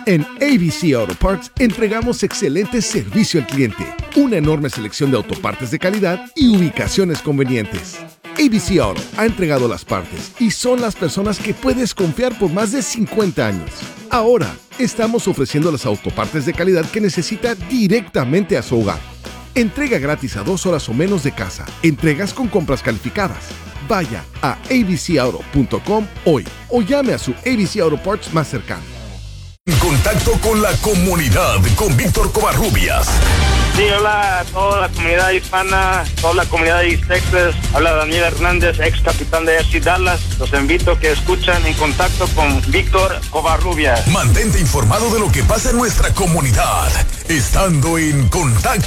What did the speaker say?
En ABC Auto Parts entregamos excelente servicio al cliente, una enorme selección de autopartes de calidad y ubicaciones convenientes. ABC Auto ha entregado las partes y son las personas que puedes confiar por más de 50 años. Ahora, estamos ofreciendo las autopartes de calidad que necesita directamente a su hogar. Entrega gratis a 2 horas o menos de casa. Entregas con compras calificadas. Vaya a abcauto.com hoy o llame a su ABC Auto Parts más cercano. En contacto con la comunidad con Víctor Covarrubias. Sí, hola a toda la comunidad hispana, toda la comunidad de East Texas. Habla Daniel Hernández, ex capitán de FC Dallas. Los invito a que escuchen En Contacto con Víctor Covarrubias. Mantente informado de lo que pasa en nuestra comunidad, estando en contacto.